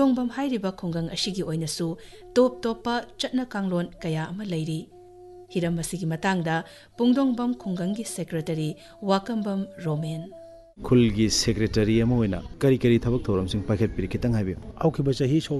ꯄꯨꯡꯗꯣꯡꯕꯝ ꯍꯥꯏꯔꯤꯕ ꯈꯨꯡꯒꯪ ꯑꯁꯤꯒꯤ ꯑꯣꯏꯅꯁꯨ ꯇꯣꯞ ꯇꯣꯞꯄ ꯆꯠꯅ ꯀꯥꯡꯂꯣꯟ ꯀꯌꯥ ꯑꯃ ꯂꯩꯔꯤ ꯍꯤꯔꯝ ꯑꯁꯤꯒꯤ ꯃꯇꯥꯡꯗ ꯄꯨꯡꯗꯣꯡꯕꯝ ꯈꯨꯡꯒꯪꯒꯤ ꯁꯦꯀ꯭ꯔꯦꯇꯔꯤ ꯋꯥꯀꯝꯕꯝ ꯔꯣꯃꯦꯟ ꯈꯨꯜꯒꯤ ꯁꯦꯀ꯭ꯔꯦꯇꯔꯤ ꯑꯃ ꯑꯣꯏꯅ ꯀꯔꯤ ꯀꯔꯤ ꯊꯕꯛ ꯊꯧꯔꯝꯁꯤꯡ ꯄꯥꯏꯈꯠꯄꯤꯔꯤ ꯈꯤꯇꯪ ꯍꯥꯏꯕꯤꯌꯨ ꯍꯧꯈꯤꯕ ꯆꯍꯤ ꯁꯣꯛ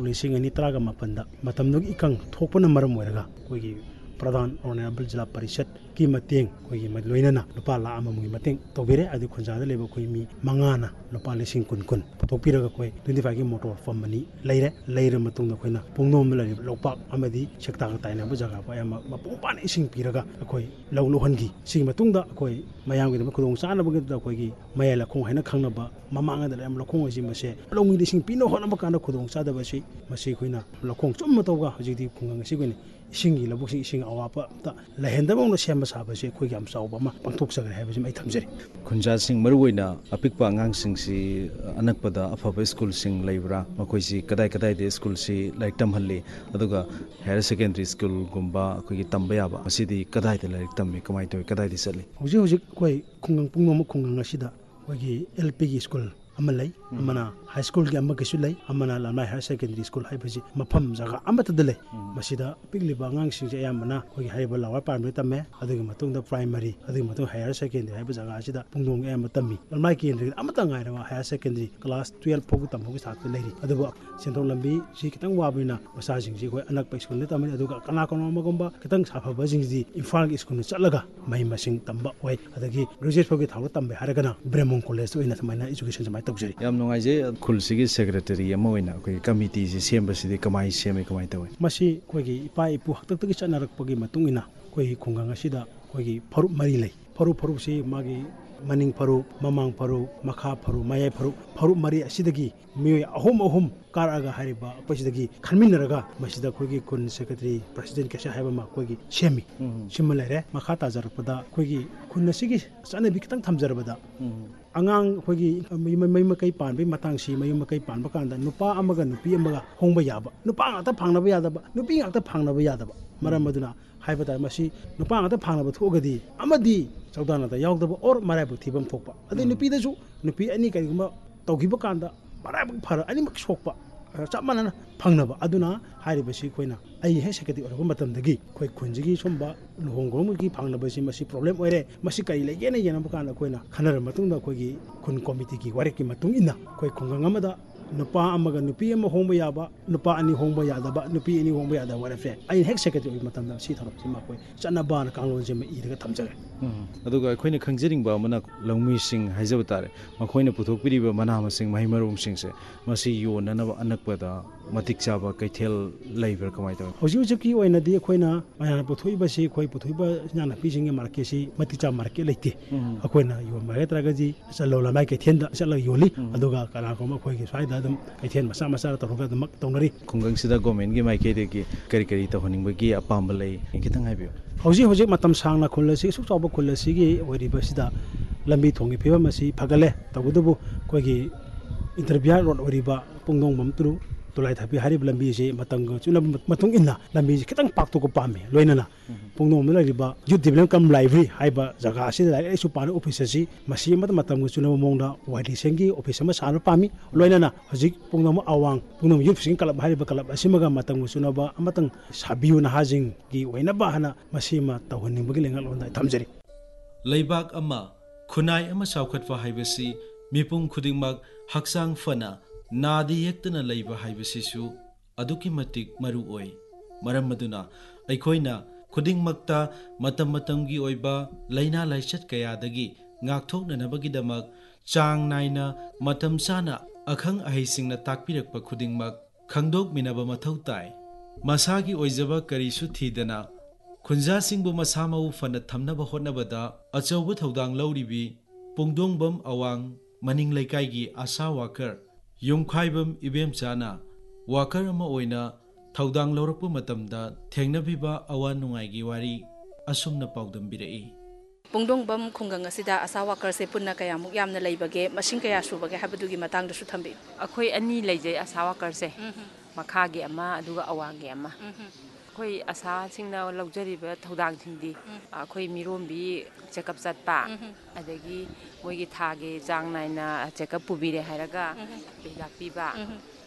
2018ꯗ ꯃꯇꯝꯗꯨꯒꯤ ꯏꯀꯪ ꯊꯣꯛꯄꯅ ꯃꯔꯝ ꯑꯣꯏꯔꯒ ꯑꯩꯈꯣꯏꯒꯤ ꯄ꯭ꯔꯙꯥꯟ ꯑꯣꯅꯔꯦꯕꯜ ꯖꯤꯂꯥ ꯄꯔꯤꯁꯠꯀꯤ ꯃꯇꯦꯡ ꯑꯩꯈꯣꯏꯒꯤ ꯂꯣꯏꯅꯅ ꯂꯨꯄꯥ ꯂꯥꯈ ꯑꯃꯒꯤ ꯃꯇꯦꯡ ꯇꯧꯕꯤꯔꯦ ꯑꯗꯨ ꯈꯨꯟꯖꯥꯗ ꯂꯩꯕ ꯑꯩꯈꯣꯏ ꯃꯤ 5ꯅ ꯂꯨꯄꯥ 10,000 ꯄꯨꯊꯣꯛꯄꯤꯔꯒ ꯑꯩꯈꯣꯏ 25ꯒꯤ ꯃꯣꯇꯣꯔ ꯄꯝ 2 ꯂꯩꯔ ꯃꯇꯨꯡꯗ ꯑꯩꯈꯣꯏꯅ ꯄꯨꯡꯗꯣꯡꯕꯝꯗ ꯂꯩꯔꯤꯕ ꯂꯣꯛꯄꯥꯛ ꯑꯃꯗꯤ ꯁꯦꯛꯇꯥꯒ ꯇꯥꯏꯅꯕ ꯖꯒꯥ ꯑꯌꯥꯝꯕ ꯃꯄꯨꯡ ꯐꯥꯅ ꯏꯁꯤꯡ ꯄꯤꯔꯒ ꯑꯩꯈꯣꯏ ꯂꯧ ꯂꯣꯛꯍꯟꯈꯤ ꯁꯤꯒꯤ ꯃꯇꯨꯡꯗ ꯑꯩꯈꯣꯏ ꯃꯌꯥꯝꯒꯤꯗꯃꯛ ꯈꯨꯗꯣꯡ ꯆꯥꯅꯕꯒꯤꯗꯃꯛꯇ ꯑꯩꯈꯣꯏꯒꯤ ꯃꯌꯥꯏ ꯂꯧꯈꯣꯡ ꯍꯥꯏꯅ ꯈꯪꯅꯕ ꯃꯃꯥꯡꯗ ꯂꯩꯔꯝꯕ ꯂꯧꯈꯣꯡ ꯑꯁꯤ ꯃꯁꯦ ꯂꯧꯃꯤꯗ ꯏꯁꯤꯡ ꯄꯤꯅꯕ ꯍꯣꯠꯅꯕ ꯀꯥꯟꯗ ꯈꯨꯗꯣꯡ ꯆꯥꯗꯕ ꯑꯁꯤ ꯃꯁꯤ ꯑꯩꯈꯣꯏꯅ ꯂꯧꯈꯣꯡ ꯆꯨꯝꯅ ꯇꯧꯒ ꯍꯧꯖꯤꯛꯇꯤ ꯈꯨꯡꯒꯪ ꯑꯁꯤꯒꯤ ꯏꯁꯤꯡꯒꯤ ꯂꯧꯕꯨꯛꯁꯤꯡ ꯏꯁꯤꯡ ꯑꯋꯥꯠꯄ ꯑꯝꯇ ꯂꯩꯍꯟꯗꯕ ꯁꯦꯝꯕ ꯁꯥꯕꯁꯤ ꯑꯩꯈꯣꯏꯒꯤ ꯌꯥꯝ ꯆꯥꯎꯕ ꯑꯃ ꯄꯥꯡꯊꯣꯛꯆꯈ꯭ꯔꯦ ꯍꯥꯏꯕꯁꯤ ꯑꯩ ꯊꯝꯖꯔꯤ ꯈꯨꯟꯖꯥꯁꯤꯡ ꯃꯔꯨꯑꯣꯏꯅ ꯑꯄꯤꯛꯄ ꯑꯉꯥꯡꯁꯤꯡꯁꯤ ꯑꯅꯛꯄꯗ ꯑꯐꯕ ꯁ꯭ꯀꯨꯜꯁꯤꯡ ꯂꯩꯕ꯭ꯔꯥ ꯃꯈꯣꯏꯁꯤ ꯀꯗꯥꯏꯗ ꯁ꯭ꯀꯨꯜꯁꯤ ꯂꯥꯏꯔꯤꯛ ꯇꯝꯍꯜꯂꯤ ꯑꯗꯨꯒ ꯍꯥꯌꯔ ꯁꯦꯀꯦꯟꯗꯔꯤ ꯁ꯭ꯀꯨꯜꯒꯨꯝꯕ ꯑꯩꯈꯣꯏꯒꯤ ꯇꯝꯕ ꯌꯥꯕ ꯃꯁꯤꯗꯤ ꯀꯗꯥꯏꯗ ꯂꯥꯏꯔꯤꯛ ꯇꯝꯃꯤ ꯀꯃꯥꯏꯅ ꯇꯧꯏ ꯀꯗꯥꯏꯗ ꯆꯠꯂꯤ ꯍꯧꯖꯤꯛ ꯑꯩꯈꯣꯏ ꯈꯨꯡꯒꯪ ꯄꯨꯡꯗꯣꯡꯕꯝ ꯈꯨꯡꯒꯪ ꯑꯁꯤꯗ ꯑꯩꯈꯣꯏꯒꯤ LPꯒꯤ ꯁ꯭ꯀꯨꯜ ꯑꯃ ꯂꯩ ꯑꯃꯅ ꯍꯥꯏ ꯁ꯭ꯀꯨꯜꯒꯤ ꯑꯃꯒꯁꯨ ꯂꯩ ꯑꯃꯅ ꯂꯝꯂꯥꯏ ꯍꯥꯌꯔ ꯁꯦꯀꯦꯟꯗꯔꯤ ꯁ꯭ꯀꯨꯜ ꯍꯥꯏꯕꯁꯤ ꯃꯐꯝ ꯖꯒꯥ ꯑꯃꯠꯇꯗ ꯂꯩ ꯃꯁꯤꯗ ꯄꯤꯛꯂꯤꯕ ꯑꯉꯥꯡꯁꯤꯡꯁꯦ ꯑꯌꯥꯝꯕꯅ ꯑꯩꯈꯣꯏꯒꯤ ꯍꯥꯏꯔꯤꯕ ꯂꯋꯥꯔ ꯄ꯭ꯔꯥꯏꯃꯔꯤ ꯇꯝꯃꯦ ꯑꯗꯨꯒꯤ ꯃꯇꯨꯡꯗ ꯄ꯭ꯔꯥꯏꯃꯔꯤ ꯑꯗꯨꯒꯤ ꯃꯇꯨꯡ ꯍꯥꯌꯔ ꯁꯦꯀꯦꯟꯗꯔꯤ ꯍꯥꯏꯕ ꯖꯒꯥ ꯑꯁꯤꯗ ꯄꯨꯡꯗꯣꯡꯕꯝ ꯑꯌꯥꯝꯕ ꯇꯝꯃꯤ ꯂꯝꯂꯥꯏ ꯀꯦꯟꯗ꯭ꯔꯒꯤꯗ ꯑꯃꯠꯇ ꯉꯥꯏꯔꯕ ꯍꯥꯌꯔ ꯁꯦꯀꯦꯟꯗꯔꯤ ꯀ꯭ꯂꯥꯁ 12 ꯐꯥꯎꯕ ꯇꯝꯕꯒꯤ ꯊꯥꯛꯇ ꯂꯩꯔꯤ ꯑꯗꯨꯕꯨ ꯁꯦꯟꯊꯣꯛ ꯂꯝꯕꯤꯁꯤ ꯈꯤꯇꯪ ꯋꯥꯕꯅꯤꯅ ꯃꯆꯥꯁꯤꯡꯁꯤ ꯑꯩꯈꯣꯏ ꯑꯅꯛꯄ ꯁ꯭ꯀꯨꯜꯗ ꯇꯝꯃꯤ ꯑꯗꯨꯒ ꯀꯅꯥꯒꯨꯝꯕ ꯑꯃꯒꯨꯝꯕ ꯈꯤꯇꯪ ꯁꯥꯐꯕꯁꯤꯡꯁꯤꯗꯤ ꯏꯝꯐꯥꯜꯒꯤ ꯁ꯭ꯀꯨꯜꯗ ꯆꯠꯂꯒ ꯃꯍꯩ ꯃꯁꯤꯡ ꯇꯝꯕ ꯑꯣꯏ ꯑꯗꯒꯤ ꯒ꯭ꯔꯦꯖꯨꯑꯦꯠ ꯐꯥꯎꯒꯤ ꯊꯥꯛꯇ ꯇꯝꯕ ꯍꯥꯏꯔꯒꯅ ꯕ꯭ꯔꯦꯃꯣꯟ ꯀꯣꯂꯦꯖꯇ ꯑꯣꯏꯅ ꯁꯨꯃꯥꯏꯅ ꯏꯖꯨꯀꯦꯁꯟ ꯁꯨꯃꯥꯏꯅ ꯇꯧꯖꯔꯤ ꯌꯥꯝ ꯅꯨꯡꯉꯥꯏꯖꯩ ꯈꯨꯜꯁꯤꯒꯤ ꯁꯦꯀ꯭ꯔꯦꯇꯔꯤ ꯑꯃ ꯑꯣꯏꯅ ꯑꯩꯈꯣꯏꯒꯤ ꯀꯃꯤꯇꯤꯁꯤ ꯁꯦꯝꯕꯁꯤꯗꯤ ꯀꯃꯥꯏꯅ ꯁꯦꯝꯃꯤ ꯀꯃꯥꯏꯅ ꯇꯧꯏ ꯃꯁꯤ ꯑꯩꯈꯣꯏꯒꯤ ꯏꯄꯥ ꯏꯄꯨ ꯍꯥꯛꯇꯛꯇꯒꯤ ꯆꯠꯅꯔꯛꯄꯒꯤ ꯃꯇꯨꯡ ꯏꯟꯅ ꯑꯩꯈꯣꯏꯒꯤ ꯈꯨꯡꯒꯪ ꯑꯁꯤꯗ ꯑꯩꯈꯣꯏꯒꯤ ꯐꯨꯔꯨꯞ 4 ꯂꯩ ꯐꯨꯔꯨꯞꯁꯤ ꯃꯥꯒꯤ ꯃꯅꯤꯡ ꯐꯨꯔꯨꯞ ꯃꯃꯥꯡ ꯐꯨꯔꯨꯞ ꯃꯈꯥ ꯐꯨꯔꯨꯞ ꯃꯌꯥꯏ ꯐꯨꯔꯨꯞ 4 ꯑꯁꯤꯗꯒꯤ ꯃꯤꯑꯣꯏ ꯑꯍꯨꯝ ꯀꯥꯔꯛꯑꯒ ꯍꯥꯏꯔꯤꯕ ꯑꯩꯈꯣꯏꯁꯤꯗꯒꯤ ꯈꯟꯃꯤꯟꯅꯔꯒ ꯃꯁꯤꯗ ꯑꯩꯈꯣꯏꯒꯤ ꯈꯨꯟ ꯁꯦꯀ꯭ꯔꯦꯇꯔꯤ ꯄ꯭ꯔꯁꯤꯗꯦꯟ ꯀꯦꯁꯦ ꯍꯥꯏꯕ ꯑꯃ ꯑꯩꯈꯣꯏꯒꯤ ꯁꯦꯝꯃꯤ ꯁꯤꯃ ꯂꯩꯔꯦ ꯃꯈꯥ ꯇꯥꯖꯔꯛꯄꯗ ꯑꯩꯈꯣꯏꯒꯤ ꯈꯨꯟ ꯑꯁꯤꯒꯤ ꯆꯠꯅꯕꯤ ꯈꯤꯇꯪ ꯊꯝꯖꯔꯕꯗ ꯑꯉꯥꯡ ꯑꯩꯈꯣꯏꯒꯤ ꯃꯌꯨꯝ ꯃꯀꯩ ꯄꯥꯟꯕꯒꯤ ꯃꯇꯥꯡꯁꯤ ꯃꯌꯨꯝ ꯃꯀꯩ ꯄꯥꯟꯕ ꯀꯥꯟꯗ ꯅꯨꯄꯥ ꯑꯃꯒ ꯅꯨꯄꯤ ꯑꯃꯒ ꯍꯣꯡꯕ ꯌꯥꯕ ꯅꯨꯄꯥ ꯉꯥꯛꯇ ꯐꯪꯅꯕ ꯌꯥꯗꯕ ꯅꯨꯄꯤ ꯉꯥꯛꯇ ꯐꯪꯅꯕ ꯌꯥꯗꯕ ꯃꯔꯝ ꯑꯗꯨꯅ ꯍꯥꯏꯕ ꯇꯥꯔꯦ ꯃꯁꯤ ꯅꯨꯄꯥ ꯉꯥꯛꯇ ꯐꯪꯅꯕ ꯊꯣꯛꯑꯒꯗꯤ ꯑꯃꯗꯤ ꯆꯧꯗꯥꯅꯗ ꯌꯥꯎꯗꯕ ꯑꯣꯔ ꯃꯔꯥꯏꯕꯛ ꯊꯤꯕꯝ ꯊꯣꯛꯄ ꯑꯗꯩ ꯅꯨꯄꯤꯗꯁꯨ ꯅꯨꯄꯤ ꯑꯅꯤ ꯀꯔꯤꯒꯨꯝꯕ ꯇꯧꯈꯤꯕ ꯀꯥꯟꯗ ꯃꯔꯥꯏꯕꯛ ꯐꯔ ꯑꯅꯤꯃꯛ ꯁꯣꯛꯄ ꯆꯞ ꯃꯥꯟꯅꯅ ꯐꯪꯅꯕ ꯑꯗꯨꯅ ꯍꯥꯏꯔꯤꯕꯁꯤ ꯑꯩꯈꯣꯏꯅ ꯑꯩ ꯍꯦꯛ ꯁꯦꯀ꯭ꯔꯦꯇꯔꯤ ꯑꯣꯏꯔꯛꯄ ꯃꯇꯝꯗꯒꯤ ꯑꯩꯈꯣꯏ ꯈꯨꯟꯁꯤꯒꯤ ꯁꯨꯝꯕ ꯂꯨꯍꯣꯡ ꯐꯪꯅꯕꯁꯤ ꯃꯁꯤ ꯄ꯭ꯔꯣꯕ꯭ꯂꯦꯝ ꯑꯣꯏꯔꯦ ꯃꯁꯤ ꯀꯔꯤ ꯂꯩꯒꯦꯅ ꯌꯦꯡꯅꯕ ꯀꯥꯟꯗ ꯑꯩꯈꯣꯏꯅ ꯈꯟꯅꯔꯕ ꯃꯇꯨꯡꯗ ꯑꯩꯈꯣꯏꯒꯤ ꯈꯨꯟ ꯀꯣꯃꯤꯇꯤꯒꯤ ꯋꯥꯔꯦꯞꯀꯤ ꯃꯇꯨꯡ ꯏꯟꯅ ꯑꯩꯈꯣꯏ ꯈꯨꯡꯒꯪ ꯑꯃꯗ ꯅꯨꯄꯥ ꯑꯃꯒ ꯅꯨꯄꯤ ꯑꯃ ꯍꯣꯡꯕ ꯌꯥꯕ ꯅꯨꯄꯥ 2 ꯍꯣꯡꯕ ꯌꯥꯗꯕ ꯅꯨꯄꯤ 2 ꯍꯣꯡꯕ ꯌꯥꯗꯕ ꯋꯥꯔꯦꯞꯁꯦ ꯑꯩꯅ ꯍꯦꯛ ꯁꯦꯀ꯭ꯔꯦꯇꯔꯤ ꯑꯣꯏꯕ ꯃꯇꯝꯗ ꯁꯤ ꯊꯧꯔꯝꯁꯤꯃ ꯑꯩꯈꯣꯏ ꯆꯠꯅꯕꯅ ꯀꯥꯡꯂꯣꯟꯁꯤ ꯑꯃ ꯏꯔꯒ ꯊꯝꯖꯔꯦ ꯑꯗꯨꯒ ꯑꯩꯈꯣꯏꯅ ꯈꯪꯖꯅꯤꯡꯕ ꯑꯃꯅ ꯂꯧꯃꯤꯁꯤꯡ ꯍꯥꯏꯖꯕ ꯇꯥꯔꯦ ꯃꯈꯣꯏꯅ ꯄꯨꯊꯣꯛꯄꯤꯔꯤꯕ ꯃꯅꯥ ꯃꯁꯤꯡ ꯃꯍꯩ ꯃꯔꯣꯡꯁꯤꯡꯁꯦ ꯃꯁꯤ ꯌꯣꯟꯅꯅꯕ ꯑꯅꯛꯄꯗ ꯃꯇꯤꯛ ꯆꯥꯕ ꯀꯩꯊꯦꯜ ꯂꯩꯕ꯭ꯔꯥ ꯀꯃꯥꯏꯅ ꯇꯧꯏ ꯍꯧꯖꯤꯛꯀꯤ ꯑꯣꯏꯅꯗꯤ ꯑꯩꯈꯣꯏꯅ ꯃꯌꯥꯝꯅ ꯄꯨꯊꯣꯛꯏꯕꯁꯤ ꯑꯩꯈꯣꯏ ꯄꯨꯊꯣꯛꯏꯕ ꯏꯟꯖꯥꯡ ꯅꯥꯄꯤꯁꯤꯡꯒꯤ ꯃꯥꯔꯀꯦꯠꯁꯤ ꯃꯇꯤꯛ ꯆꯥꯕ ꯃꯥꯔꯀꯦꯠ ꯂꯩꯇꯦ ꯑꯩꯈꯣꯏꯅ ꯌꯣꯟꯕ ꯍꯥꯏꯇꯥꯔꯒꯗꯤ ꯆꯠꯂꯧ ꯂꯝꯂꯥꯏ ꯀꯩꯊꯦꯜꯗ ꯆꯠꯂꯒ ꯌꯣꯜꯂꯤ ꯑꯗꯨꯒ ꯀꯅꯥꯒꯨꯝꯕ ꯑꯩꯈꯣꯏꯒꯤ ꯁ꯭ꯋꯥꯏꯗ ꯑꯗꯨꯝ ꯀꯩꯊꯦꯜ ꯃꯆꯥ ꯇꯧꯔꯒ ꯑꯗꯨꯃꯛ ꯇꯧꯅꯔꯤ ꯈꯨꯡꯒꯪꯁꯤꯗ ꯒꯣꯔꯃꯦꯟꯒꯤ ꯃꯥꯏꯀꯩꯗꯒꯤ ꯀꯔꯤ ꯇꯧꯍꯟꯅꯤꯡꯕꯒꯤ ꯑꯄꯥꯝꯕ ꯂꯩ ꯈꯤꯇꯪ ꯍꯥꯏꯕꯤꯌꯨ ꯍꯧꯖꯤꯛ ꯃꯇꯝ ꯁꯥꯡꯅ ꯈꯨꯜ ꯑꯁꯤ ꯑꯁꯨꯛ ꯆꯥꯎꯕ ꯈꯨꯜ ꯑꯁꯤꯒꯤ ꯑꯣꯏꯔꯤꯕꯁꯤꯗ ꯂꯝꯕꯤ ꯊꯣꯡꯒꯤ ꯐꯤꯕꯝ ꯑꯁꯤ ꯐꯒꯠꯂꯦ ꯇꯧꯕꯇꯕꯨ ꯑꯩꯈꯣꯏꯒꯤ ꯏꯟꯇꯔꯕꯤꯌꯥꯔ ꯔꯣꯗ ꯑꯣꯏꯔꯤꯕ ꯄꯨꯡꯗꯣꯡꯕꯝ ꯇꯨ ꯇꯨꯂꯥꯏꯊꯥꯕꯤ ꯍꯥꯏꯔꯤꯕ ꯂꯝꯕꯤꯁꯤ ꯃꯇꯝꯒ ꯆꯨꯅꯕ ꯃꯇꯨꯡ ꯏꯟꯅ ꯂꯝꯕꯤꯁꯤ ꯈꯤꯇꯪ ꯄꯥꯛꯊꯣꯛꯄ ꯄꯥꯝꯃꯤ ꯂꯣꯏꯅꯅ ꯄꯨꯡꯗꯣꯡꯕꯝꯗ ꯂꯩꯔꯤꯕ ꯌꯨꯠ ꯗꯤꯕꯦꯂꯞꯃꯦꯟ ꯀꯝ ꯂꯥꯏꯕ꯭ꯔꯦꯔꯤ ꯍꯥꯏꯕ ꯖꯒꯥ ꯑꯁꯤꯗ ꯂꯥꯏꯔꯤꯛ ꯂꯥꯏꯁꯨ ꯄꯥꯅꯕ ꯑꯣꯐꯤꯁ ꯑꯁꯤ ꯃꯁꯤ ꯑꯃꯗ ꯃꯇꯝꯒ ꯆꯨꯅꯕ ꯃꯑꯣꯡꯗ ꯋꯥꯏꯗꯤꯁꯟꯒꯤ ꯑꯣꯐꯤꯁ ꯑꯃ ꯁꯥꯅꯕ ꯄꯥꯝꯃꯤ ꯂꯣꯏꯅꯅ ꯍꯧꯖꯤꯛ ꯄꯨꯡꯗꯣꯡꯕꯝ ꯑꯋꯥꯡ ꯄꯨꯡꯗꯣꯡꯕꯝ ꯌꯨꯠ ꯐꯤꯁꯤꯡ ꯀ꯭ꯂꯕ ꯍꯥꯏꯔꯤꯕ ꯀ꯭ꯂꯕ ꯑꯁꯤꯃꯒ ꯃꯇꯝꯒ ꯆꯨꯅꯕ ꯑꯃꯇꯪ ꯁꯥꯕꯤꯌꯨ ꯅꯍꯥꯁꯤꯡꯒꯤ ꯑꯣꯏꯅꯕ ꯍꯥꯏꯅ ꯃꯁꯤꯃ ꯇꯧꯍꯟꯅꯤꯡꯕꯒꯤ ꯂꯩꯉꯥꯛꯂꯣꯟꯗ ꯊꯝꯖꯔꯤ ꯂꯩꯕꯥꯛ ꯑꯃ ꯈꯨꯟꯅꯥꯏ ꯑꯃ ꯆꯥꯎꯈꯠꯄ ꯍꯥꯏꯕꯁꯤ ꯃꯤꯄꯨꯝ ꯈꯨꯗꯤꯡꯃꯛ ꯍꯛꯆꯥꯡ ꯐꯅ ꯅꯥꯗ ꯌꯦꯛꯇꯅ ꯂꯩꯕ ꯍꯥꯏꯕꯁꯤꯁꯨ ꯑꯗꯨꯛꯀꯤ ꯃꯇꯤꯛ ꯃꯔꯨ ꯑꯣꯏ ꯃꯔꯝ ꯑꯗꯨꯅ ꯑꯩꯈꯣꯏꯅ ꯈꯨꯗꯤꯡꯃꯛꯇ ꯃꯇꯝꯒꯤ ꯑꯣꯏꯕ ꯂꯩꯅꯥ ꯂꯥꯏꯆꯠ ꯀꯌꯥꯗꯒꯤ ꯉꯥꯛꯊꯣꯛꯅꯅꯕꯒꯤꯗꯃꯛ ꯆꯥꯡ ꯅꯥꯏꯅ ꯃꯇꯝ ꯆꯥꯅ ꯑꯈꯪ ꯑꯍꯩꯁꯤꯡꯅ ꯇꯥꯛꯄꯤꯔꯛꯄ ꯈꯨꯗꯤꯡꯃꯛ ꯈꯪꯗꯣꯛꯃꯤꯟꯅꯕ ꯃꯊꯧ ꯇꯥꯏ ꯃꯁꯥꯒꯤ ꯑꯣꯏꯖꯕ ꯀꯔꯤꯁꯨ ꯊꯤꯗꯅ ꯈꯨꯟꯖꯥꯁꯤꯡꯕꯨ ꯃꯁꯥ ꯃꯎ ꯐꯅ ꯊꯝꯅꯕ ꯍꯣꯠꯅꯕꯗ ꯑꯆꯧꯕ ꯊꯧꯗꯥꯡ ꯂꯧꯔꯤꯕꯤ ꯄꯨꯡꯗꯣꯡꯕꯝ ꯑꯋꯥꯡ ꯃꯅꯤꯡ ꯂꯩꯀꯥꯏꯒꯤ ꯑꯁꯥ ꯋꯥꯀꯔ ꯌꯨꯝꯈꯥꯏꯕꯝ ꯏꯕꯦꯝꯆꯥꯅ ꯋꯥꯀꯔ ꯑꯃ ꯑꯣꯏꯅ ꯊꯧꯗꯥꯡ ꯂꯧꯔꯛꯄ ꯃꯇꯝꯗ ꯊꯦꯡꯅꯕꯤꯕ ꯑꯋꯥ ꯅꯨꯡꯉꯥꯏꯒꯤ ꯋꯥꯔꯤ ꯑꯁꯨꯝꯅ ꯄꯥꯎꯗꯝꯕꯤꯔꯛꯏ ꯄꯨꯡꯗꯣꯡꯕꯝ ꯈꯨꯡꯒꯪ ꯑꯁꯤꯗ ꯑꯁꯥ ꯋꯥꯀꯔꯁꯦ ꯄꯨꯟꯅ ꯀꯌꯥꯃꯨꯛ ꯌꯥꯝꯅ ꯂꯩꯕꯒꯦ ꯃꯁꯤꯡ ꯀꯌꯥ ꯁꯨꯕꯒꯦ ꯍꯥꯏꯕꯗꯨꯒꯤ ꯃꯇꯥꯡꯗꯁꯨ ꯊꯝꯕꯤꯌꯨ ꯑꯩꯈꯣꯏ 2 ꯂꯩꯖꯩ ꯑꯁꯥ ꯋꯥꯀꯔꯁꯦ ꯃꯈꯥꯒꯤ ꯑꯃ ꯑꯗꯨꯒ ꯑꯋꯥꯡꯒꯤ ꯑꯃ ꯑꯩꯈꯣꯏ ꯑꯁꯥꯁꯤꯡꯅ ꯂꯧꯖꯔꯤꯕ ꯊꯧꯗꯥꯡꯁꯤꯡꯗꯤ ꯑꯩꯈꯣꯏ ꯃꯤꯔꯣꯟꯕꯤ ꯆꯦꯛꯑꯞ ꯆꯠꯄ ꯑꯗꯒꯤ ꯃꯣꯏꯒꯤ ꯊꯥꯒꯤ ꯆꯥꯡ ꯅꯥꯏꯅ ꯆꯦꯛꯑꯞ ꯄꯨꯕꯤꯔꯦ ꯍꯥꯏꯔꯒ ꯍꯤꯗꯥꯛ ꯄꯤꯕ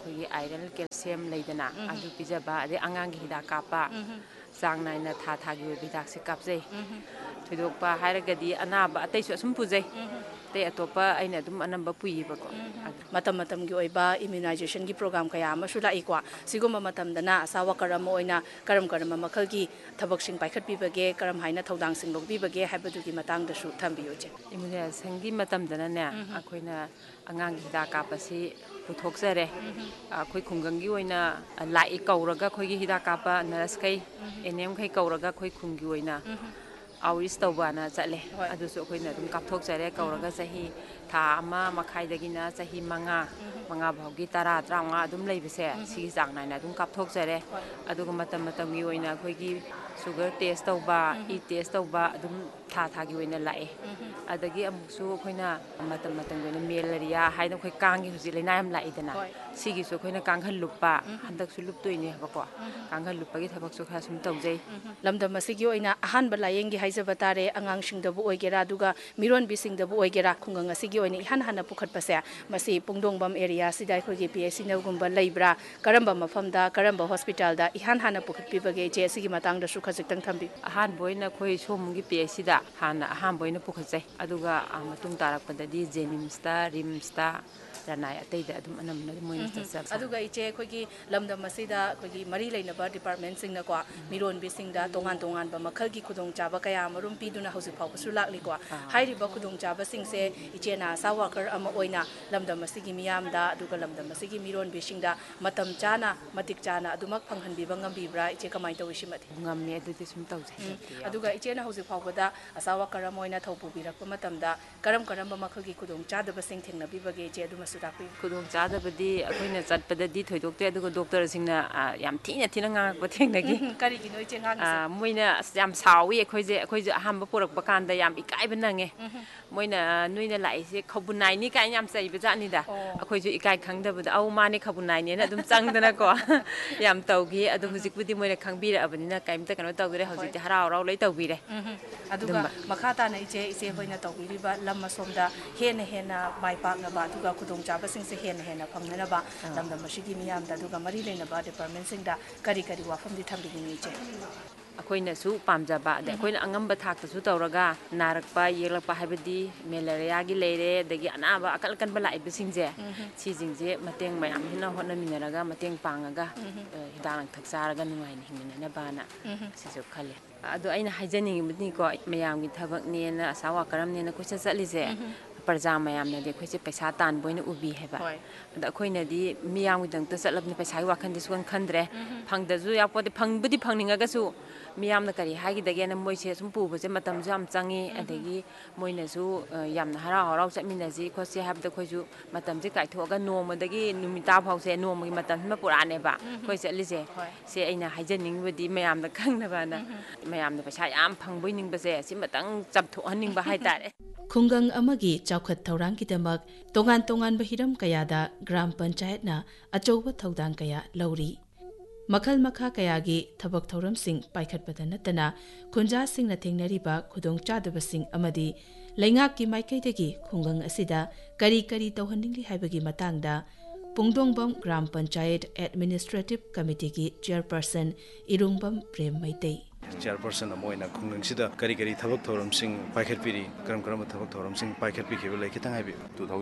ꯑꯩꯈꯣꯏꯒꯤ ꯑꯥꯏꯔꯟ ꯀꯦꯜꯁꯤꯌꯝ ꯂꯩꯗꯅ ꯑꯗꯨ ꯄꯤꯖꯕ ꯑꯗꯩ ꯑꯉꯥꯡꯒꯤ ꯍꯤꯗꯥꯛ ꯀꯥꯞꯄ ꯆꯥꯡ ꯅꯥꯏꯅ ꯊꯥꯒꯤ ꯑꯣꯏꯕ ꯍꯤꯗꯥꯛꯁꯦ ꯀꯥꯞꯆꯩ ꯊꯣꯏꯗꯣꯛꯄ ꯍꯥꯏꯔꯒꯗꯤ ꯑꯅꯥꯕ ꯑꯇꯩꯁꯨ ꯑꯁꯨꯝ ꯄꯨꯖꯩ ꯑꯇꯩ ꯑꯇꯣꯞꯄ ꯑꯩꯅ ꯑꯗꯨꯝ ꯑꯅꯝꯕ ꯄꯨꯏꯌꯦꯕꯀꯣ ꯃꯇꯝ ꯃꯇꯝꯒꯤ ꯑꯣꯏꯕ ꯏꯝꯃ꯭ꯌꯨꯅꯥꯏꯖꯦꯁꯟꯒꯤ ꯄ꯭ꯔꯣꯒ꯭ꯔꯥꯝ ꯀꯌꯥ ꯑꯃꯁꯨ ꯂꯥꯛꯏꯀꯣ ꯁꯤꯒꯨꯝꯕ ꯃꯇꯝꯗꯅ ꯑꯁꯥ ꯋꯥꯀꯔ ꯑꯃ ꯑꯣꯏꯅ ꯀꯔꯝꯕ ꯃꯈꯜꯒꯤ ꯊꯕꯛꯁꯤꯡ ꯄꯥꯏꯈꯠꯄꯤꯕꯒꯦ ꯀꯔꯝ ꯍꯥꯏꯅ ꯊꯧꯗꯥꯡꯁꯤꯡ ꯂꯧꯕꯤꯕꯒꯦ ꯍꯥꯏꯕꯗꯨꯒꯤ ꯃꯇꯥꯡꯗꯁꯨ ꯊꯝꯕꯤꯌꯨ ꯏꯆꯦ ꯏꯝꯃ꯭ꯌꯨꯅꯥꯏꯖꯦꯁꯟꯒꯤ ꯃꯇꯝꯗꯅꯅꯦ ꯑꯩꯈꯣꯏꯅ ꯑꯉꯥꯡꯒꯤ ꯍꯤꯗꯥꯛ ꯀꯥꯞꯄꯁꯤ ꯄꯨꯊꯣꯛꯆꯔꯦ ꯑꯩꯈꯣꯏ ꯈꯨꯡꯒꯪꯒꯤ ꯑꯣꯏꯅ ꯂꯥꯛꯏ ꯀꯧꯔꯒ ꯑꯩꯈꯣꯏꯒꯤ ꯍꯤꯗꯥꯛ ꯀꯥꯞꯄ ꯅꯔꯁꯈꯩ ꯑꯦꯟꯑꯦꯝꯈꯩ ꯀꯧꯔꯒ ꯑꯩꯈꯣꯏ ꯈꯨꯟꯒꯤ ꯑꯣꯏꯅ ꯑꯥꯎꯔꯤꯁ ꯇꯧꯕꯅ ꯆꯠꯂꯦ ꯑꯗꯨꯁꯨ ꯑꯩꯈꯣꯏꯅ ꯑꯗꯨꯝ ꯀꯥꯞꯊꯣꯛꯆꯔꯦ ꯀꯧꯔꯒ ꯆꯍꯤ ꯊꯥ 1.5ꯗꯒꯤꯅ ꯆꯍꯤ 5 ꯐꯥꯎꯒꯤ 10-15 ꯑꯗꯨꯝ ꯂꯩꯕꯁꯦ ꯁꯤꯒꯤ ꯆꯥꯡ ꯅꯥꯏꯅ ꯑꯗꯨꯝ ꯀꯥꯞꯊꯣꯛꯆꯔꯦ ꯑꯗꯨꯒ ꯃꯇꯝꯒꯤ ꯑꯣꯏꯅ ꯑꯩꯈꯣꯏꯒꯤ ꯁꯨꯒꯔ ꯇꯦꯁ ꯇꯧꯕ ꯏ ꯇꯦꯁ ꯇꯧꯕ ꯑꯗꯨꯝ ꯊꯥꯒꯤ ꯑꯣꯏꯅ ꯂꯥꯛꯑꯦ ꯑꯗꯒꯤ ꯑꯃꯨꯛꯁꯨ ꯑꯩꯈꯣꯏꯅ ꯃꯇꯝꯒꯤ ꯑꯣꯏꯅ ꯃꯦꯂꯔꯤꯌꯥ ꯍꯥꯏꯅ ꯑꯩꯈꯣꯏ ꯀꯥꯡꯒꯤ ꯍꯧꯖꯤꯛ ꯂꯩꯅꯥ ꯌꯥꯝ ꯂꯥꯛꯏꯗꯅ ꯁꯤꯒꯤꯁꯨ ꯑꯩꯈꯣꯏꯅ ꯀꯥꯡꯈꯟ ꯂꯨꯞꯄ ꯍꯟꯗꯛꯁꯨ ꯂꯨꯞꯇꯣꯏꯅꯦ ꯍꯥꯏꯕꯀꯣ ꯀꯥꯡꯈꯟ ꯂꯨꯞꯄꯒꯤ ꯊꯕꯛꯁꯨ ꯈꯔ ꯁꯨꯝ ꯇꯧꯖꯩ ꯂꯝꯗꯝ ꯑꯁꯤꯒꯤ ꯑꯣꯏꯅ ꯑꯍꯥꯟꯕ ꯂꯥꯌꯦꯡꯒꯤ ꯍꯥꯏꯖꯕ ꯇꯥꯔꯦ ꯑꯉꯥꯡꯁꯤꯡꯗꯕꯨ ꯑꯣꯏꯒꯦꯔꯥ ꯑꯗꯨꯒ ꯃꯤꯔꯣꯟꯕꯤꯁꯤꯡꯗꯕꯨ ꯑꯣꯏꯒꯦꯔꯥ ꯈꯨꯡꯒꯪ ꯑꯁꯤꯒꯤ ꯑꯣꯏꯅ ꯏꯍꯥꯟ ꯍꯥꯟꯅ ꯄꯨꯈꯠꯄꯁꯦ ꯃꯁꯤ ꯄꯨꯡꯗꯣꯡꯕꯝ ꯑꯦꯔꯤꯌꯥꯁꯤꯗ ꯑꯩꯈꯣꯏꯒꯤ PHCꯅꯒꯨꯝꯕ ꯂꯩꯕ꯭ꯔꯥ ꯀꯔꯝꯕ ꯃꯐꯝꯗ ꯀꯔꯝꯕ ꯍꯣꯁꯄꯤꯇꯥꯜꯗ ꯏꯍꯥꯟ ꯍꯥꯟꯅ ꯄꯨꯈꯠꯄꯤꯕꯒꯦ ꯏꯆꯦ ꯑꯁꯤꯒꯤ ꯃꯇꯥꯡꯗꯁꯨ ꯈꯖꯤꯛꯇꯪ ꯊꯝꯕꯤꯌꯨ ꯑꯍꯥꯟꯕ ꯑꯣꯏꯅ ꯑꯩꯈꯣꯏ ꯁꯣꯝꯒꯤ PHCꯗ ꯍꯥꯟꯅ ꯑꯍꯥꯟꯕ ꯑꯣꯏꯅ ꯄꯨꯈꯠꯆꯩ ꯑꯗꯨꯒ ꯃꯇꯨꯡ ꯇꯥꯔꯛꯄꯗꯗꯤ ꯖꯦꯅꯤꯝꯁꯇ ꯔꯤꯝꯁꯇ ꯔꯅꯥꯏ ꯑꯇꯩꯗ ꯑꯗꯨꯝ ꯑꯅꯝꯕꯅ ꯃꯣꯏꯅ ꯆꯠꯆꯕ ꯑꯗꯨꯒ ꯏꯆꯦ ꯑꯩꯈꯣꯏꯒꯤ ꯂꯝꯗꯝ ꯑꯁꯤꯗ ꯑꯩꯈꯣꯏꯒꯤ ꯃꯔꯤ ꯂꯩꯅꯕ ꯗꯤꯄꯥꯔꯠꯃꯦꯟꯁꯤꯡꯅꯀꯣ ꯃꯤꯔꯣꯟꯕꯤꯁꯤꯡꯗ ꯇꯣꯉꯥꯟꯕ ꯃꯈꯜꯒꯤ ꯈꯨꯗꯣꯡꯆꯥꯕ ꯀꯌꯥ ꯑꯃꯔꯣꯝ ꯄꯤꯗꯨꯅ ꯍꯧꯖꯤꯛ ꯐꯥꯎꯕꯁꯨ ꯂꯥꯛꯂꯤꯀꯣ ꯍꯥꯏꯔꯤꯕ ꯈꯨꯗꯣꯡꯆꯥꯕꯁꯤꯡꯁꯦ ꯏꯆꯦꯅ ꯑꯁꯥ ꯋꯥꯀꯔ ꯑꯃ ꯑꯣꯏꯅ ꯂꯝꯗꯝ ꯑꯁꯤꯒꯤ ꯃꯤꯌꯥꯝꯗ ꯑꯗꯨꯒ ꯂꯝꯗꯝ ꯑꯁꯤꯒꯤ ꯃꯤꯔꯣꯟꯕꯤꯁꯤꯡꯗ ꯃꯇꯝ ꯆꯥꯅ ꯃꯇꯤꯛ ꯆꯥꯅ ꯑꯗꯨꯃꯛ ꯐꯪꯍꯟꯕꯤꯕ ꯉꯝꯕꯤꯕ꯭ꯔꯥ ꯏꯆꯦ ꯀꯃꯥꯏꯅ ꯇꯧꯏ ꯁꯤꯃꯗꯤ ꯉꯝꯃꯦ ꯑꯗꯨꯗꯤ ꯁꯨꯝ ꯇꯧꯖꯩ ꯑꯗꯨꯒ ꯏꯆꯦꯅ ꯍꯧꯖꯤꯛ ꯐꯥꯎꯕꯗ ꯑꯁꯥ ꯋꯥꯀꯔ ꯑꯃ ꯑꯣꯏꯅ ꯊꯧ ꯄꯨꯕꯤꯔꯛꯄ ꯃꯇꯝꯗ ꯀꯔꯝꯕ ꯃꯈꯜꯒꯤ ꯈꯨꯗꯣꯡꯆꯥꯗꯕꯁꯤꯡ ꯊꯦꯡꯅꯕꯤꯕꯒꯦ ꯏꯆꯦ ꯑꯗꯨꯃꯁꯨ ꯇꯥꯛꯄꯤꯌꯨ ꯈꯨꯗꯣꯡ ꯆꯥꯗꯕꯗꯤ ꯑꯩꯈꯣꯏꯅ ꯆꯠꯄꯗꯗꯤ ꯊꯣꯏꯗꯣꯛꯇꯦ ꯑꯗꯨꯒ ꯗꯣꯛꯇꯔꯁꯤꯡꯅ ꯌꯥꯝ ꯊꯤꯅ ꯉꯥꯡꯉꯛꯄ ꯊꯦꯡꯅꯈꯤ ꯀꯔꯤꯒꯤꯅꯣ ꯏꯆꯦ ꯉꯥꯡꯉꯤꯁꯦ ꯃꯣꯏꯅ ꯌꯥꯝ ꯁꯥꯎꯋꯤ ꯑꯩꯈꯣꯏꯁꯨ ꯑꯍꯥꯟꯕ ꯄꯨꯔꯛꯄ ꯀꯥꯟꯗ ꯌꯥꯝ ꯏꯀꯥꯏꯕ ꯅꯪꯉꯦ ꯃꯣꯏꯅ ꯅꯣꯏꯅ ꯂꯥꯛꯏꯁꯦ ꯈꯧꯕꯨꯅꯥꯏꯅꯤ ꯀꯥꯏꯅ ꯌꯥꯝ ꯆꯩꯕ ꯖꯥꯠꯅꯤꯗ ꯑꯩꯈꯣꯏꯁꯨ ꯏꯀꯥꯏ ꯈꯪꯗꯕꯗ ꯃꯥꯅꯦ ꯈꯧꯕꯨꯅꯥꯏꯅꯦꯅ ꯑꯗꯨꯝ ꯆꯪꯗꯅꯀꯣ ꯌꯥꯝ ꯇꯧꯈꯤ ꯑꯗꯣ ꯍꯧꯖꯤꯛꯄꯨꯗꯤ ꯃꯣꯏꯅ ꯈꯪꯕꯤꯔꯛꯑꯕꯅꯤꯅ ꯀꯩꯝꯇ ꯀꯩꯅꯣ ꯇꯧꯗ꯭ꯔꯦ ꯍꯧꯖꯤꯛꯇꯤ ꯍꯔꯥꯎ ꯂꯣꯏ ꯇꯧꯕꯤꯔꯦ ꯑꯗꯨꯒ ꯃꯈꯥ ꯇꯥꯅ ꯏꯆꯦ ꯍꯣꯏꯅ ꯇꯧꯕꯤꯔꯤꯕ ꯂꯝ ꯑꯁꯣꯝꯗ ꯍꯦꯟꯅ ꯃꯥꯏ ꯄꯥꯛꯅꯕ ꯑꯗꯨꯒ ꯈꯨꯗꯣꯡꯆꯥꯕꯁꯤꯡꯁꯦ ꯍꯦꯟꯅ ꯐꯪꯅꯅꯕ ꯂꯝꯗꯝ ꯑꯁꯤꯒꯤ ꯃꯤꯌꯥꯝꯗ ꯑꯗꯨꯒ ꯃꯔꯤ ꯂꯩꯅꯕ ꯗꯤꯄꯥꯔꯠꯃꯦꯟꯁꯤꯡꯗ ꯀꯔꯤ ꯋꯥꯐꯝꯗꯤ ꯊꯝꯕꯤꯅꯤꯡꯉꯤ ꯏꯆꯦ ꯑꯩꯈꯣꯏꯅꯁꯨ ꯄꯥꯝꯖꯕ ꯑꯗꯩ ꯑꯩꯈꯣꯏꯅ ꯑꯉꯝꯕ ꯊꯥꯛꯇꯁꯨ ꯇꯧꯔꯒ ꯅꯥꯔꯛꯄ ꯌꯦꯛꯂꯛꯄ ꯍꯥꯏꯕꯗꯤ ꯃꯦꯂꯦꯔꯤꯌꯥꯒꯤ ꯂꯩꯔꯦ ꯑꯗꯒꯤ ꯑꯅꯥꯕ ꯑꯀꯟꯕ ꯂꯥꯛꯏꯕꯁꯤꯡꯁꯦ ꯁꯤꯁꯤꯡꯁꯦ ꯃꯇꯦꯡ ꯃꯌꯥꯝꯁꯤꯅ ꯍꯣꯠꯅꯃꯤꯟꯅꯔꯒ ꯃꯇꯦꯡ ꯄꯥꯡꯉꯒ ꯍꯤꯗꯥꯛ ꯂꯥꯡꯊꯛ ꯆꯥꯔꯒ ꯅꯨꯡꯉꯥꯏꯅ ꯍꯤꯡꯃꯤꯟꯅꯅꯕꯅ ꯁꯤꯁꯨ ꯈꯜꯂꯦ ꯑꯗꯣ ꯑꯩꯅ ꯍꯥꯏꯖꯅꯤꯡꯉꯤꯕꯅꯤꯀꯣ ꯃꯌꯥꯝꯒꯤ ꯊꯕꯛꯅꯦꯅ ꯑꯁꯥ ꯋꯥꯀꯔꯝꯅꯦꯅ ꯀꯣꯏꯆꯠ ꯆꯠꯂꯤꯁꯦ ꯄ꯭ꯔꯖꯥ ꯃꯌꯥꯝꯅꯗꯤ ꯑꯩꯈꯣꯏꯁꯦ ꯄꯩꯁꯥ ꯇꯥꯟꯕ ꯑꯣꯏꯅ ꯎꯕꯤ ꯍꯥꯏꯕ ꯑꯗꯣ ꯑꯩꯈꯣꯏꯅꯗꯤ ꯃꯤꯌꯥꯝꯒꯤꯗꯃꯛꯇ ꯆꯠꯂꯕꯅꯤ ꯄꯩꯁꯥꯒꯤ ꯋꯥꯈꯟꯗꯤ ꯁꯨꯈꯟ ꯈꯟꯗ꯭ꯔꯦ ꯐꯪꯗꯁꯨ ꯌꯥꯎꯄꯣꯠꯇꯤ ꯐꯪꯕꯨꯗꯤ ꯐꯪꯅꯤꯡꯉꯒꯁꯨ ꯃꯤꯌꯥꯝꯅ ꯀꯔꯤ ꯍꯥꯏꯈꯤꯗꯒꯦꯅ ꯃꯣꯏꯁꯦ ꯁꯨꯝ ꯄꯨꯕꯁꯦ ꯃꯇꯝꯁꯨ ꯌꯥꯝ ꯆꯪꯉꯤ ꯑꯗꯒꯤ ꯃꯣꯏꯅꯁꯨ ꯌꯥꯝꯅ ꯍꯔꯥꯎ ꯆꯠꯃꯤꯟꯅꯁꯤ ꯈꯣꯠꯁꯤ ꯍꯥꯏꯕꯗ ꯑꯩꯈꯣꯏꯁꯨ ꯃꯇꯝꯁꯦ ꯀꯥꯏꯊꯣꯛꯑꯒ ꯅꯣꯡꯃꯗꯒꯤ ꯅꯨꯃꯤꯠ ꯇꯥ ꯐꯥꯎꯁꯦ ꯅꯣꯡꯃꯒꯤ ꯃꯇꯝꯁꯤꯃ ꯄꯨꯔꯛꯑꯅꯦꯕ ꯑꯩꯈꯣꯏ ꯆꯠꯂꯤꯁꯦ ꯁꯦ ꯑꯩꯅ ꯍꯥꯏꯖꯅꯤꯡꯕꯗꯤ ꯃꯌꯥꯝꯅ ꯈꯪꯅꯕꯅ ꯃꯌꯥꯝꯅ ꯄꯩꯁꯥ ꯌꯥꯝ ꯐꯪꯕꯣꯏ ꯅꯤꯡꯕꯁꯦ ꯁꯤꯃꯇꯪ ꯆꯥꯝꯊꯣꯛꯍꯟꯅꯤꯡꯕ ꯍꯥꯏꯇꯥꯔꯦ ꯈꯨꯡꯒꯪ ꯑꯃꯒꯤ ꯆꯥꯎꯈꯠ ꯊꯧꯔꯥꯡꯒꯤꯗꯃꯛ ꯇꯣꯉꯥꯟꯕ ꯍꯤꯔꯝ ꯀꯌꯥꯗ ꯒ꯭ꯔꯥꯝ ꯄꯟꯆꯥꯌꯠꯅ ꯑꯆꯧꯕ ꯊꯧꯗꯥꯡ ꯀꯌꯥ ꯂꯧꯔꯤ ꯃꯈꯜ ꯃꯈꯥ ꯀꯌꯥꯒꯤ ꯊꯕꯛ ꯊꯧꯔꯝꯁꯤꯡ ꯄꯥꯏꯈꯠꯄꯗ ꯅꯠꯇꯅ ꯈꯨꯟꯖꯥꯁꯤꯡꯅ ꯊꯦꯡꯅꯔꯤꯕ ꯈꯨꯗꯣꯡꯆꯥꯗꯕꯁꯤꯡ ꯑꯃꯗꯤ ꯂꯩꯉꯥꯛꯀꯤ ꯃꯥꯏꯀꯩꯗꯒꯤ ꯈꯨꯡꯒꯪ ꯑꯁꯤꯗ ꯀꯔꯤ ꯇꯧꯍꯟꯅꯤꯡꯂꯤ ꯍꯥꯏꯕꯒꯤ ꯃꯇꯥꯡꯗ ꯄꯨꯡꯗꯣꯡꯕꯝ ꯒ꯭ꯔꯥꯝ ꯄꯟꯆꯥꯌꯠ ꯑꯦꯗꯃꯤꯅꯤꯁꯇ꯭ꯔꯦꯇꯤꯚ ꯀꯃꯤꯇꯤꯒꯤ ꯆꯤꯌꯔꯄꯔꯁꯟ ꯏꯔꯨꯡꯕꯝ ꯄ꯭ꯔꯦꯝ ꯃꯩꯇꯩ ꯆꯤꯌꯔꯄꯔꯁꯟ ꯑꯃ ꯑꯣꯏꯅ ꯈꯨꯡꯒꯪꯁꯤꯗ ꯀꯔꯤ ꯊꯕꯛ ꯊꯧꯔꯝꯁꯤꯡ ꯄꯥꯏꯈꯠꯄꯤꯔꯤ ꯀꯔꯝꯕ ꯊꯕꯛ ꯊꯧꯔꯝꯁꯤꯡ ꯄꯥꯏꯈꯠꯄꯤꯈꯤꯕ ꯂꯩ ꯈꯤꯇꯪ ꯍꯥꯏꯕꯤꯌꯨ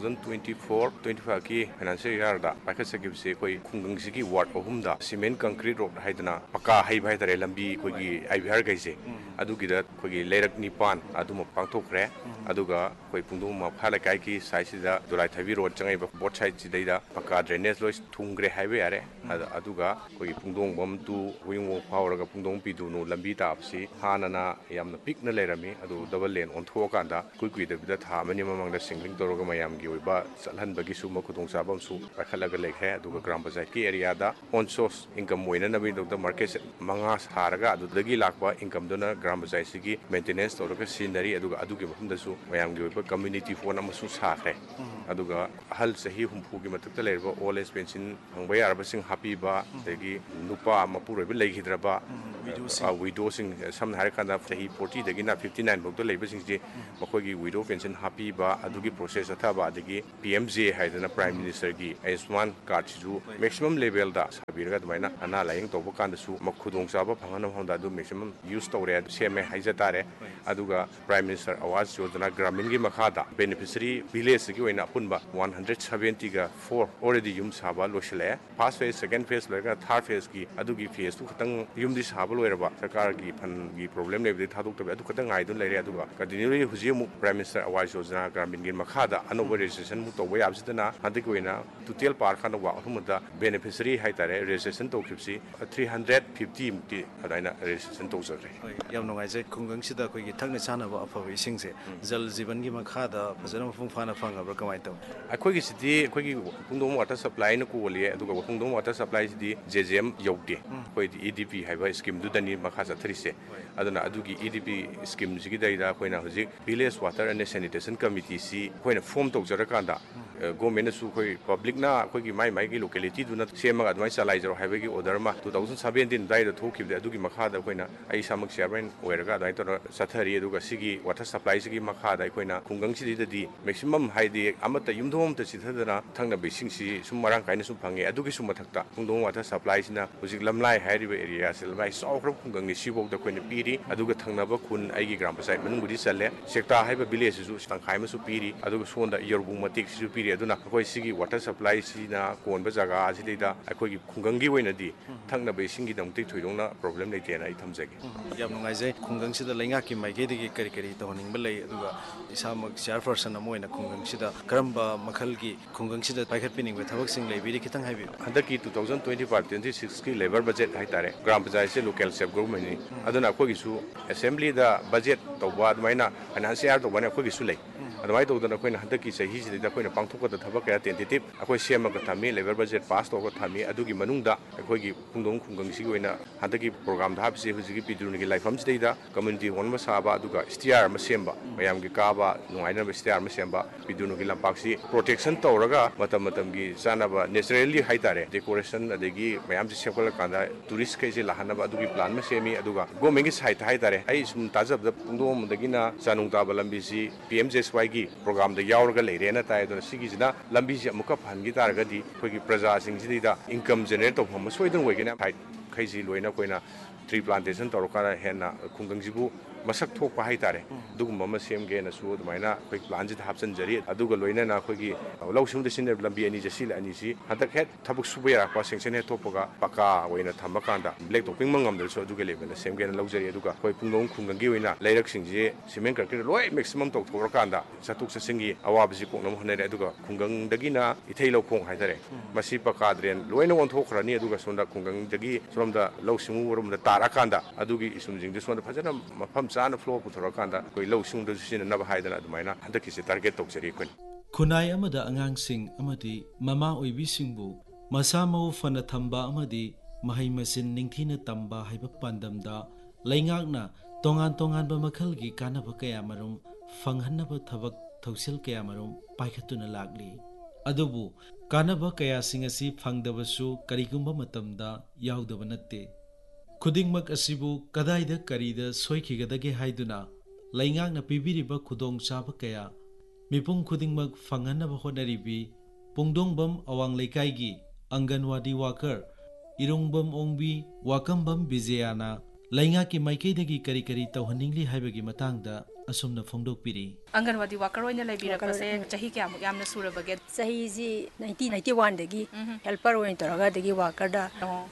2024-25ꯒꯤ ꯐꯥꯏꯅꯥꯟꯁꯤꯌꯦꯜ ꯏꯌꯥꯔꯗ ꯄꯥꯏꯈꯠꯆꯈꯤꯕꯁꯤ ꯑꯩꯈꯣꯏ ꯈꯨꯡꯒꯪꯁꯤꯒꯤ ꯋꯥꯔꯗ 3ꯗ ꯁꯤꯃꯦꯟ ꯀꯪꯀ꯭ꯔꯤꯠ ꯔꯣꯗ ꯍꯥꯏꯗꯅ ꯄꯀꯥ ꯍꯩꯕ ꯍꯥꯏꯇꯥꯔꯦ ꯂꯝꯕꯤ ꯑꯩꯈꯣꯏꯒꯤ IVR-ꯒꯩꯁꯦ ꯑꯗꯨꯒꯤꯗ ꯑꯩꯈꯣꯏꯒꯤ ꯂꯩꯔꯛ 9 ꯑꯗꯨꯃ ꯄꯥꯡꯊꯣꯛꯈ꯭ꯔꯦ ꯑꯗꯨꯒ ꯑꯩꯈꯣꯏ ꯄꯨꯡꯗꯣꯡ ꯃꯈꯥ ꯂꯩꯀꯥꯏꯒꯤ ꯁꯥꯏꯠꯁꯤꯗ ꯗꯣꯂꯥꯏꯊꯥꯕꯤ ꯔꯣꯗ ꯆꯪꯉꯤꯕ ꯕꯣꯠ ꯁꯥꯏꯠꯁꯤꯗꯩꯗ ꯄꯀꯥ ꯗ꯭ꯔꯦꯅꯦꯖ ꯂꯣꯏ ꯊꯨꯡꯈ꯭ꯔꯦ ꯍꯥꯏꯕ ꯌꯥꯔꯦ ꯑꯗꯨꯒ ꯑꯩꯈꯣꯏꯒꯤ ꯄꯨꯡꯗꯣꯡꯕꯝ ꯇꯨ ꯍꯨꯏꯡꯋꯣꯡ ꯐꯥꯎꯔꯒ ꯄꯨꯡꯗꯣꯡ ꯄꯤꯗꯨꯅꯨ ꯂꯝꯕꯤ ꯇꯥꯕꯁꯤ ꯍꯥꯟꯅꯅ ꯌꯥꯝꯅ ꯄꯤꯛꯅ ꯂꯩꯔꯝꯃꯤ ꯑꯗꯨ ꯗꯕꯜ ꯂꯦꯟ ꯑꯣꯟꯊꯣꯛꯑꯀꯥꯟꯗ ꯀꯨꯏꯗꯕꯤꯗ ꯊꯥ ꯑꯃꯅꯤ ꯃꯃꯥꯡꯗ ꯁꯤꯡꯂꯤꯡ ꯇꯧꯔꯒ ꯃꯌꯥꯝꯒꯤ ꯑꯣꯏꯕ ꯆꯠꯍꯟꯕꯒꯤꯁꯨ ꯈꯨꯗꯣꯡꯆꯥꯕ ꯑꯃꯁꯨ ꯄꯥꯏꯈꯠꯂꯒ ꯂꯩꯈ꯭ꯔꯦ ꯑꯗꯨꯒ ꯒ꯭ꯔꯥꯝ ꯄꯟꯆꯥꯌꯠꯀꯤ ꯑꯦꯔꯤꯌꯥꯗ ꯑꯣꯟ ꯁꯣꯔꯁ ꯏꯟꯀꯝ ꯑꯣꯏꯅꯅꯕꯒꯤꯗꯃꯛꯇ ꯃꯥꯔꯀꯦꯠ 5 ꯁꯥꯔꯒ ꯑꯗꯨꯗꯒꯤ ꯂꯥꯛꯄ ꯏꯟꯀꯝꯗꯨꯅ ꯒ꯭ꯔꯥꯝ ꯄꯟꯆꯥꯌꯠꯁꯤꯒꯤ ꯃꯦꯟꯇꯦꯅꯦꯟꯁ ꯇꯧꯔꯒ ꯁꯤꯖꯤꯟꯅꯔꯤ ꯑꯗꯨꯒ ꯑꯗꯨꯒꯤ ꯃꯐꯝꯗꯁꯨ ꯃꯌꯥꯝꯒꯤ ꯑꯣꯏꯕ ꯀꯝꯃ꯭ꯌꯨꯅꯤꯇꯤ ꯐꯣꯟ ꯑꯃꯁꯨ ꯁꯥꯈ꯭ꯔꯦ ꯑꯗꯨꯒ ꯑꯍꯜ ꯆꯍꯤ 60ꯒꯤ ꯃꯊꯛꯇ ꯂꯩꯔꯕ ꯑꯣꯜ ꯑꯦꯖ ꯄꯦꯟꯁꯤꯟ ꯐꯪꯕ ꯌꯥꯔꯕꯁꯤꯡ ꯍꯥꯞꯄꯤꯕ ꯑꯗꯒꯤ ꯅꯨꯄꯥ ꯃꯄꯨꯔꯣꯏꯕ ꯂꯩꯈꯤꯗ꯭ꯔꯕ ꯋꯤꯗꯣ विडोसिंग समना हारे कांदा चाही 40 दगिना 59 बौद लेबसिंगजे मखोगी window pension हापीबा अदुगी process अथाबा अदगी पीएमजे हाइदना prime minister की आयुष्मान कार्ड सिजु मैक्सिमम लेवल दा साबिरगा दमाइना अना लाइंग तोबो कांदसु मखुदोंग साबा फंगन होंदा दु मैक्सिमम यूज तौरे सेमे हाइजा तारे अदुगा प्राइम मिनिस्टर आवास योजना ग्रामीण की मखादा बेनिफिशियरी विलेज की ओइना अपुनबा 170 का 4 ऑलरेडी युम साबा लोशले फर्स्ट फेज सेकंड फेज लगा थर्ड फेज की अदुगी फेज तु खतंग युम दि साबा लोइरबा सरकार की फन की प्रॉब्लम लेबदि थादोक तबे अदु खतंग आइदु लेरे अदुगा कंटिन्यूली हुजी मु प्राइम मिनिस्टर आवास योजना ग्रामीण की मखादा अनोवर रजिस्ट्रेशन मु तोबो याबसिदना हदिक ओइना टोटल पार खान वा अहुमदा बेनिफिशियरी हाइतारे रजिस्ट्रेशन तोखिबसि 350 मुक्ति अदाइना रजिस्ट्रेशन तोजरे याम नोंगाइजे खुंगंगसिदा कोई थंगने चानबा अफब इसिंगसे जल जीवन की मखादा फजन मफुंग फाना फंगब्रा कमाय तौ अखोगी सिटी अखोगी पुंगदोम वाटर सप्लाई न कोलिए अदुगा पुंगदोम वाटर सप्लाई सिटी जेजेएम यौदे कोई ईडीपी हाइबा स्कीम दुदनी मखा चथरिसे अदुना अदुगी EDP scheme सिगी दैदा Koyna हुजिक village water and sanitation committee C Koyna form तौजरा कांदा गवर्नमेंट सु कोई पब्लिक ना कोई माई माई की लोकेलिटी दुना सेमगा अदमाय चलाइजरो हाइबगी ऑर्डर मा 2017 दाइदा थोखिबदे अदुगी मखादा कोइना आई सामक चेयरमैन ओइरगा दाइ तो सथरी अदुगा सिगी वाटर सप्लाई सिगी मखादा कोइना खुंगंग सिदिदि मैक्सिमम हाइदि अमत युमधोम त सिथदना थंगना बेसिंग सि सुम मरांग काइना सुम फंगे अदुगी सुम मथक्ता खुंगदोम वाटर सप्लाई सिना हुजिक लमलाई हाइरिबे एरिया से लमलाई सौख्र खुंगंग नि सिबोक द कोइना पीरी अदुगा थंगनाबा खुन आइगी ग्राम पंचायत मनुंगुदि चले सेक्टा हाइबा विलेज सु तंखाइ मसु पीरी अदुगा सोंदा यरबु मतिक सु पीरी अदुना कोइ सिगी वाटर सप्लाई सिना कोनबा जगह सिदैदा अखोगी खुंगंगी ओइनादि थंगना बेसिंग की दमति थुइदोंना प्रॉब्लम लेतेना आई थमजगे याम नोंगाइजे खुंगंगसिदा लैंगा की माइगेदगी करी करी तोहनिंग बलै अदुगा इसामक चेयरपर्सन अमोइना खुंगंगसिदा करम्बा मखल की खुंगंगसिदा पाइखटपिनिंग बे थबकसिंग लेबिरि खितंग हाइबि हंदकी 2025-26 की लेबर बजट हाइतारे ग्राम पंचायत से लोकल सेल्फ गवर्नमेंट नि अदुना अखोगिसु असेंबली दा बजट तौबा अदमाइना फाइनेंशियल तौबाने अखोगिसु लै अदमाइ तौदना अखोइना हंदकी सही सिदा अखोइना पांथोकदा थबक कया टेंटेटिव अखोइ सेमका थामी लेबर बजट पास तौगा थामी अदुगी मनुंगदा अखोइगी खुंगदोंग खुंगंगसि ओइना हंदकी प्रोग्राम धाबसे हुजिगी पिदुरनिगी लाइफम सिदैदा कम्युनिटी हॉल मा साबा अदुगा स्टियर मा सेमबा मयामगी काबा नुंगाइना स्टियर मा सेमबा पिदुरनिगी लंपाक्सि प्रोटेक्शन तौरगा मतम मतमगी चानाबा नेचुरली हाइतारे डेकोरेशन अदगी मयाम से सेपकल कांदा टूरिस्ट कैसे लाहनबा अदुगी प्लान मा सेमी अदुगा गवर्नमेंट की साइट हाइतारे आई सुम ताजब पुंगदोम दगिना चानुंगता लंबीसी पीएमजेएसवाई की प्रोग्राम द यावरगा लेरेना ताय दो सिगिजना लंबी से अमुका फनगी तारगदी कोई प्रजा सिंगसिदा income generate तौफम सोइदन वइगना height खैसी लोइना Koyna tree plantation तौरकाना हेना खुंगंगजिबु मसक थोप हाइतारे दुगुम सेमगे अदुमाइना कोई प्लान से हापचनजरी अदुगा लोइना कोई लौसुंद सिन लंबी अनी जसिल अनीसी हंतक हेड थबक सुबे राखपा सेंक्शन हेड थोपगा पका ओइना थमकांदा ब्लैक टॉपिंग मंगमदरसो अदुगे लेबन सेमगे लौजरी अदुगा कोई पुंगों खुंगंगी ओइना लेरक सिंजे सीमेंट करके लोय मैक्सिमम तौथोरकांदा चतुक चसिंगी अवाबसि कोनम हनेरे अदुगा खुंगंगदगिना इथै लौखोंग हाइतारे मसी पका ड्रेन लोइना ओंथोखरानी अदुगा सोंदा खुंगंगदगी सोमदा लौसिमु वरमदा ताराकांदा अदुगी इसुमजिंग सोंदा फजना मफम चाना फ्लो पुथोरकांदा कोई लौसिंग दसिन नबा हाइदना अदुमाइना हंदकिसे टारगेट तौजरी कोन खुनाई अमदा अंगांगसिंग अमदी ममा ओइबिसिंगबु मसा मौ फना थंबा अमदी महै मसिन निंगथीना तंबा हाइबा पांदमदा लैंगाकना तोंगान तोंगान बा मखलगी कानबा कया मरुम फंगहनबा थबक थौसिल कया मरुम पाइखतुना लागली अदुबु कानबा कया सिंग असि फंगदबसु करिगुंबा मतमदा यावदबा नत्ते खुदिंगमक असिबु कदाइदा करीदा सोइखिगदगे हाइदुना लैंगाकना पिबिरिबा खुदोंग चाबा कया मिपुंग खुदिंगमक फंगहनबा होनरिबि पुंगदोंबम अवांग लेकाइगी अंगनवाड़ी वाकर इरुंगबम ओंबी वाकम्बम बिजयाना लैंगाकी माइकेदगी करी करी तौहनिंगली हाइबगी मतंगदा असुमना फोंदोकपिरी अंगनवाड़ी वाकर ओइना लैबिरकसे चाही क्यामुक यामना सुरबगे चाही जी 1991 दगी हेल्पर ओइन तोरगा दगी वाकर दा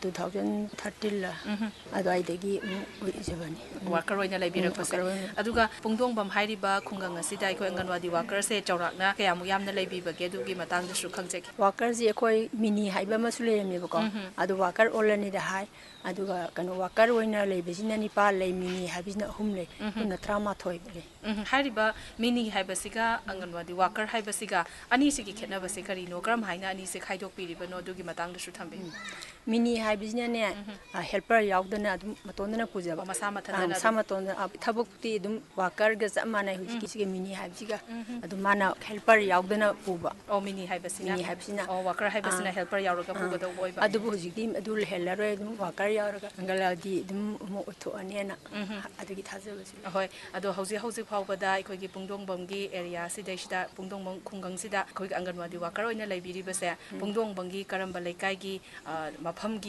2013 ला अदवाई दगी ओइजबनी वाकर ओइना लैबिरकसे अदुगा पुंगदोंबम हाइरिबा खुंगंग असिदा अखोय अंगनवाड़ी वाकर से चौराकना क्यामुक यामना लैबिबगे दुगी मतंगदसु खंगजेकी वाकर जी अखोय मिनी हाइबा मसु लेरमेबको अदु वाकर ओलनी दा हाय अदुगा कनो वाकर ओइना लैबसिना निपा लै मिनी हाइबिसना अहुम लै पुना 38 हाइरिबा मिनी हाइबसिगा अंगनवाड़ी वाकर हाइबसिगा अनीसिगी खेनबसे करिनो क्रम हाइना अनीसे खाइदोक पिरिबनो दुगी मतंगदसु थंबे ꯃꯤꯅꯤ ꯍꯥꯏꯕꯁꯤꯅꯅꯦ ꯍꯦꯜꯄꯔ ꯌꯥꯎꯗꯅ ꯑꯗꯨꯝ ꯃꯇꯣꯟꯗꯅ ꯄꯨꯖꯕ ꯃꯁꯥ ꯃꯊꯟꯇꯅ ꯃꯁꯥ ꯃꯇꯣꯟꯗ ꯊꯕꯛꯇꯤ ꯑꯗꯨꯝ ꯋꯥꯀꯔꯒ ꯆꯞ ꯃꯥꯟꯅꯩ ꯍꯧꯖꯤꯛꯀꯤꯁꯤꯒ ꯃꯤꯅꯤ ꯍꯥꯏꯕꯁꯤꯒ ꯑꯗꯨ ꯃꯥꯅ ꯍꯦꯜꯄꯔ ꯌꯥꯎꯗꯅ ꯄꯨꯕ ꯃꯤꯅꯤ ꯍꯥꯏꯕꯁꯤꯅ ꯃꯤꯅꯤ ꯍꯥꯏꯕꯁꯤꯅ ꯋꯥꯀꯔ ꯍꯥꯏꯕꯁꯤꯅ ꯍꯦꯜꯄꯔ ꯌꯥꯎꯔꯒ ꯄꯨꯒꯗꯧꯕ ꯑꯣꯏꯕ ꯑꯗꯨꯕꯨ ꯍꯧꯖꯤꯛꯇꯤ ꯑꯗꯨ ꯂꯩꯍꯜꯂꯔꯣꯏ ꯑꯗꯨꯝ ꯋꯥꯀꯔ ꯌꯥꯎꯔꯒ ꯑꯪꯒꯜꯋꯥꯗꯤ ꯑꯗꯨꯝ ꯑꯃꯨꯛ ꯑꯣꯏꯊꯣꯛꯑꯅꯤꯅ ꯑꯗꯨꯒꯤ ꯊꯥꯖꯕꯁꯤ ꯍꯣꯏ ꯑꯗꯣ ꯍꯧꯖꯤꯛ ꯐꯥꯎꯕꯗ ꯑꯩꯈꯣꯏꯒꯤ ꯄꯨꯡꯗꯣꯡꯕꯝꯒꯤ ꯑꯦꯔꯤꯌꯥꯁꯤꯗꯩꯁꯤꯗ ꯄꯨꯡꯗꯣꯡꯕꯝ ꯈꯨꯡꯒꯪꯁꯤꯗ ꯑꯩꯈꯣꯏꯒꯤ ꯑꯪꯒꯟꯋꯥꯗꯤ ꯋꯥꯀꯔ ꯑꯣꯏꯅ ꯂꯩꯕꯤꯔꯤꯕꯁꯦ ꯄꯨꯡꯗꯣꯡꯕꯝꯒꯤ ꯀꯔꯝꯕ ꯂꯩꯀꯥꯏꯒꯤ ꯃꯐꯝꯒꯤ